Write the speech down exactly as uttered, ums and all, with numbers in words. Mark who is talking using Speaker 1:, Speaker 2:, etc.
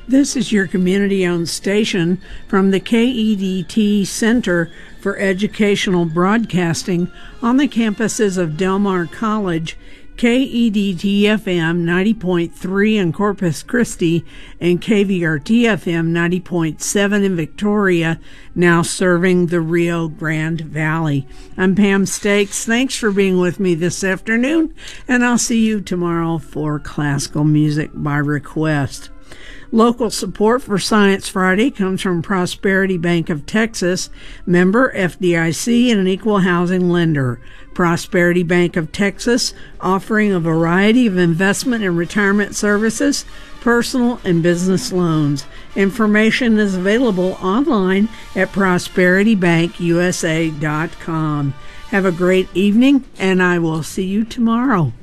Speaker 1: This is your community-owned station from the K E D T Center for Educational Broadcasting on the campuses of Del Mar College, K E D T F M ninety point three in Corpus Christi, and K V R T F M ninety point seven in Victoria, now serving the Rio Grande Valley. I'm Pam Stakes. Thanks for being with me this afternoon, and I'll see you tomorrow for Classical Music by Request. Local support for Science Friday comes from Prosperity Bank of Texas, member F D I C and an equal housing lender. Prosperity Bank of Texas, offering a variety of investment and retirement services, personal and business loans. Information is available online at prosperity bank u s a dot com. Have a great evening, and I will see you tomorrow.